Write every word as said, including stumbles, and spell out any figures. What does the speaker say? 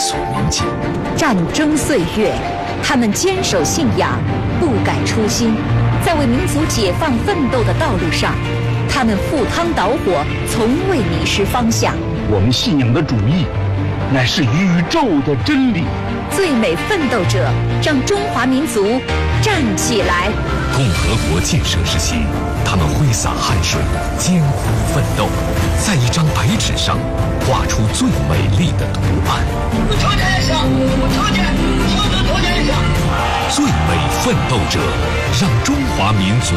所铭记。 战争岁月，他们坚守信仰，不改初心，在为民族解放奋斗的道路上，他们赴汤蹈火，从未迷失方向。 我们信仰的主义，乃是宇宙的真理。 最美奋斗者，让中华民族站起来！ 共和国建设之心，他们挥洒汗水，艰苦奋斗，在一张白纸上画出最美丽的图案。 朝天上，朝天，朝天朝天上。 最美奋斗者，让中华民族